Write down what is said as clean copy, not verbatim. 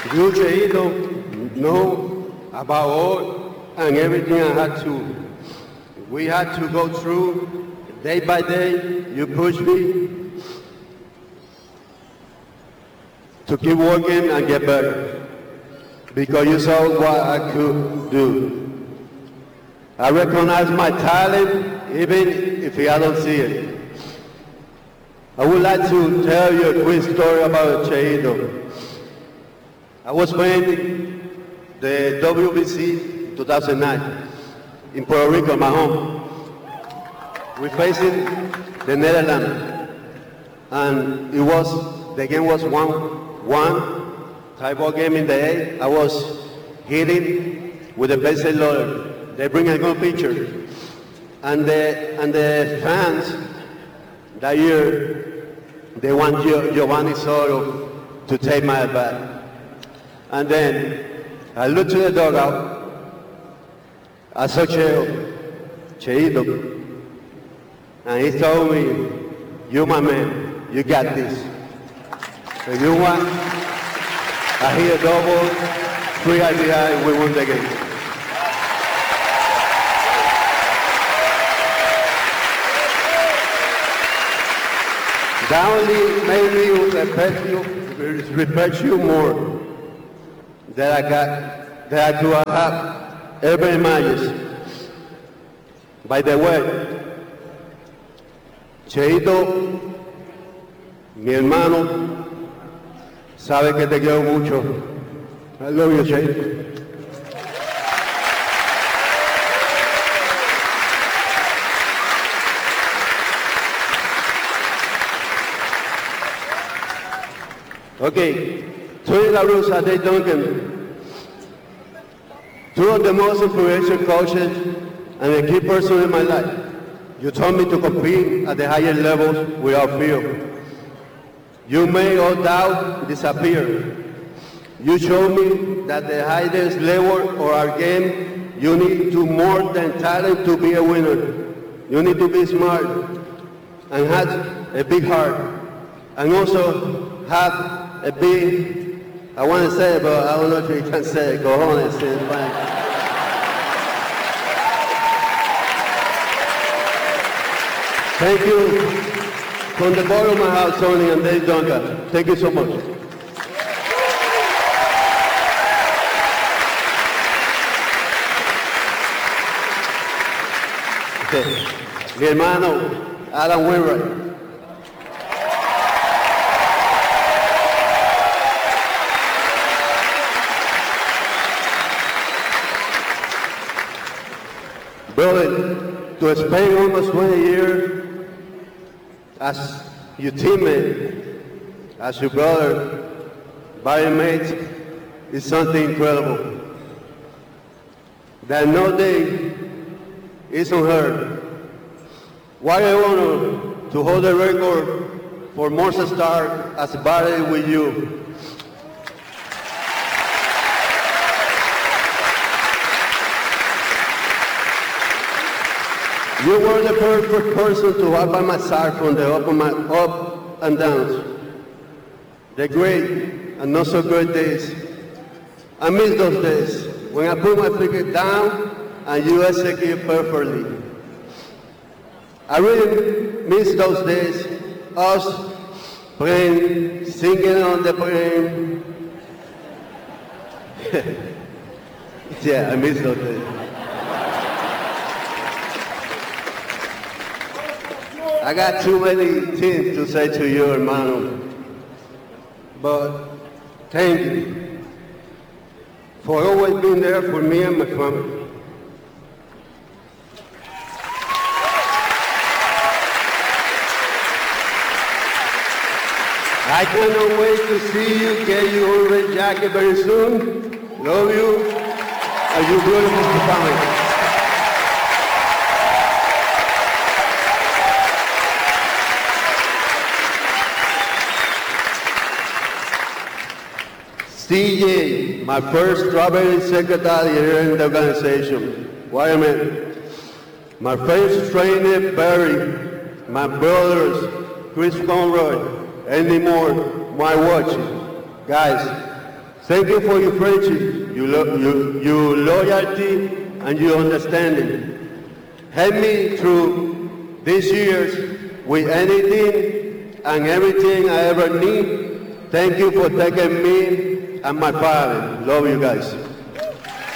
You, Cheito, know about all and everything I had to. We had to go through day by day. You pushed me to keep working and get better because you saw what I could do. I recognize my talent even if I don't see it. I would like to tell you a quick story about Cheito. I was playing the WBC 2009 in Puerto Rico, my home. We're facing the Netherlands, and the game was 1-1, tie ball game in the eighth. I was hitting with the base loader. They bring a good pitcher, and the fans that year they want Giovanni Soto to take my bat. And then I looked to the dugout, I saw Cheito, and he told me, "You my man, you got this. If you want, I hit a double, 3 RBI, and we won the game." That only made me respect you more. That I do have every image. By the way, Cheito, mi hermano, sabe que te quiero mucho. I love you, Cheito. Okay, Tony La Russa, Dave Duncan, two of the most influential coaches and a key person in my life. You taught me to compete at the higher levels without fear. You made all doubt disappear. You showed me that the highest level of our game, you need to more than talent to be a winner. You need to be smart and have a big heart, and also have a big, I want to say it, but I don't know if you can say it, cojones in Spanish. Thank you from the bottom of my heart, Tony and Dave Duncan. Thank you so much. Okay. Mi hermano, Adam Wainwright. Brother, to spend almost 20 years as your teammate, as your brother, body mate, is something incredible. That no day is unheard. What an honor to hold the record for most stars as body with you. You were the perfect person to have by my side from the up and downs, the great and not so good days. I miss those days when I put my finger down and you execute perfectly. I really miss those days, us playing, singing on the plane. Yeah, I miss those days. I got too many things to say to you, hermano, but thank you for always being there for me and my family. I cannot wait to see you, get your red jacket very soon. Love you, and you beautiful family. CJ, my first strawberry secretary here in the organization. What a man. My first trainer, Barry, my brothers, Chris Conroy, Andy Moore, my watch. Guys, Thank you for your friendship, your loyalty, and your understanding. Help me through these years with anything and everything I ever need. Thank you for taking me and my father. Love you guys.